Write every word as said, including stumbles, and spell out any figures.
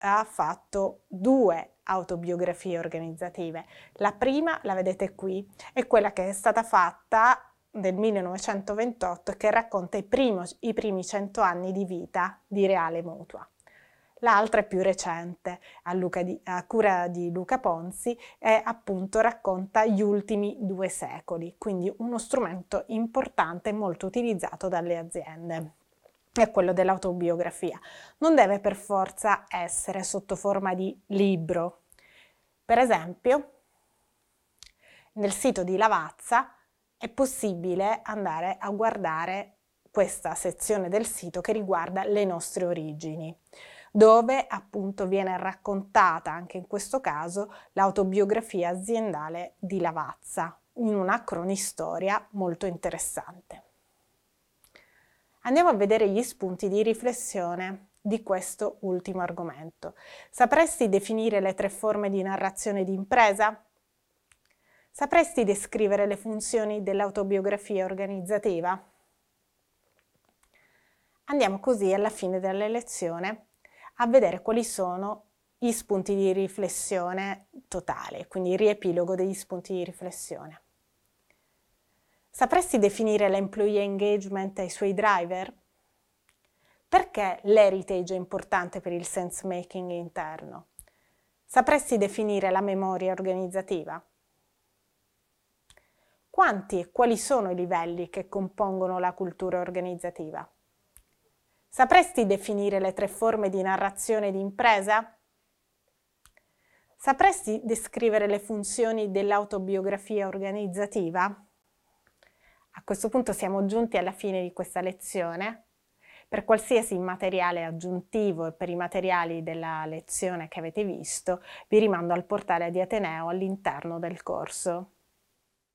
ha fatto due autobiografie organizzative. La prima, la vedete qui, è quella che è stata fatta nel millenovecentoventotto, che racconta i, primo, i primi cento anni di vita di Reale Mutua. L'altra è più recente, a, Luca di, a cura di Luca Ponzi, e appunto racconta gli ultimi due secoli, quindi uno strumento importante e molto utilizzato dalle aziende. È quello dell'autobiografia. Non deve per forza essere sotto forma di libro. Per esempio, nel sito di Lavazza è possibile andare a guardare questa sezione del sito che riguarda le nostre origini, dove appunto viene raccontata anche in questo caso l'autobiografia aziendale di Lavazza, in una cronistoria molto interessante. Andiamo a vedere gli spunti di riflessione di questo ultimo argomento. Sapresti definire le tre forme di narrazione di impresa? Sapresti descrivere le funzioni dell'autobiografia organizzativa? Andiamo così alla fine della lezione a vedere quali sono gli spunti di riflessione totale, quindi il riepilogo degli spunti di riflessione. Sapresti definire l'employee engagement e i suoi driver? Perché l'heritage è importante per il sense making interno? Sapresti definire la memoria organizzativa? Quanti e quali sono i livelli che compongono la cultura organizzativa? Sapresti definire le tre forme di narrazione di impresa? Sapresti descrivere le funzioni dell'autobiografia organizzativa? A questo punto siamo giunti alla fine di questa lezione. Per qualsiasi materiale aggiuntivo e per i materiali della lezione che avete visto, vi rimando al portale di Ateneo all'interno del corso.